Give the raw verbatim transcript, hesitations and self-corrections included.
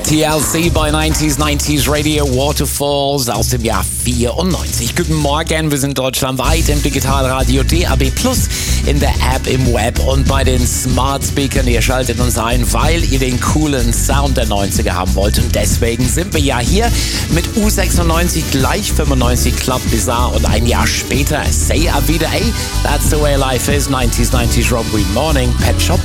T L C bei neunzig neunzig Radio Waterfalls aus dem Jahr vierundneunzig. Guten Morgen, wir sind deutschlandweit im Digitalradio D A B Plus, in der App, im Web und bei den Smart Speakern. Ihr schaltet uns ein, weil ihr den coolen Sound der neunziger haben wollt. Und deswegen sind wir ja hier mit U sechsundneunzig, gleich fünfundneunzig, Club Bizarre und ein Jahr später Say A Vida A. That's the way life is. neunzig neunzig Robbery Morning, Pet Shop